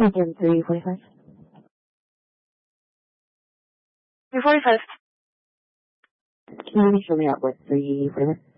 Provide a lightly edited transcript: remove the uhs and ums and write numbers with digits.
Again, 345. 345. Can you show me out what 345?